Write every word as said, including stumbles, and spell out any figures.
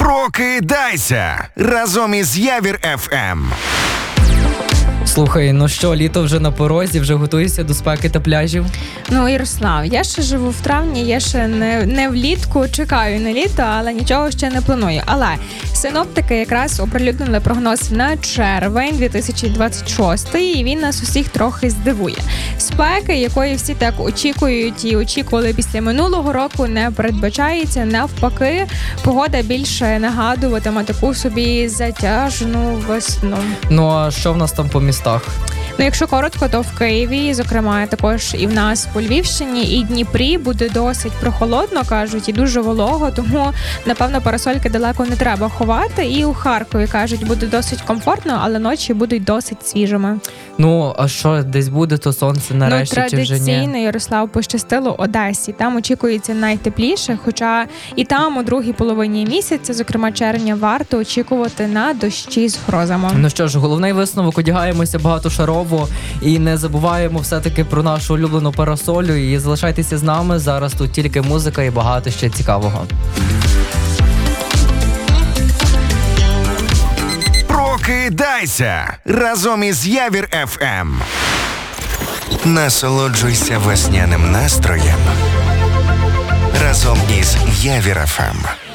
Прокидайся разом із Явір еф ем. Слухай, ну що, літо вже на порозі, вже готуєшся до спеки та пляжів? Ну, Ярослав, я ще живу в травні, я ще не, не влітку, чекаю на літо, але нічого ще не планую. Але синоптики якраз оприлюднили прогноз на червень дві тисячі двадцять шостий, і він нас усіх трохи здивує. Спеки, якої всі так очікують і очікували після минулого року, не передбачається. Навпаки, погода більше нагадуватиме таку собі затяжну весну. Ну а що в нас там по містах? Ну, якщо коротко, то в Києві, зокрема, також і в нас по Львівщині, і Дніпрі буде досить прохолодно, кажуть, і дуже волого, тому, напевно, парасольки далеко не треба ховати. І у Харкові, кажуть, буде досить комфортно, але ночі будуть досить свіжими. Ну, а що, десь буде то сонце нарешті, ну, чи вже ні? традиційно, Ярослав, пощастило Одесі. Там очікується найтепліше, хоча і там у другій половині місяця, зокрема червня, варто очікувати на дощі з грозами. Ну що ж, головний висновок, одягаємося багатошарово і не забуваємо все-таки про нашу улюблену парасолю. І залишайтеся з нами, зараз тут тільки музика і багато ще цікавого. Прокидайся разом із Явір еф ем. Насолоджуйся весняним настроєм разом із Явір еф ем.